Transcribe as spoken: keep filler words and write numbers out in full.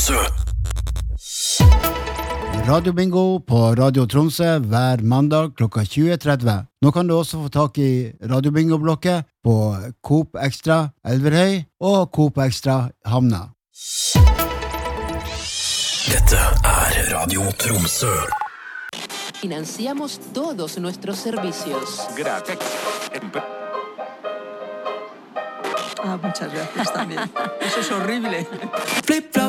Tromsø. Radiobingo på Radio Tromsø hver mandag klokka tjue tretti. Nå kan du også få tak i Radiobingo-blokket på Coop Extra Elverhøy og Coop Extra Hamna. Dette er Radio Tromsø. Financiamos todos nuestros servicios. Gracias. Ah, muchas gracias también. Eso es horrible. Flip flop,